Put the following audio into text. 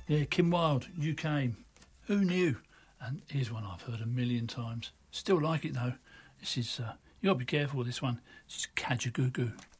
Yeah, Kim Wilde, UK. Who knew? And here's one I've heard a million times. Still like it though. This is, you got to be careful with this one. This is Kajagoogoo.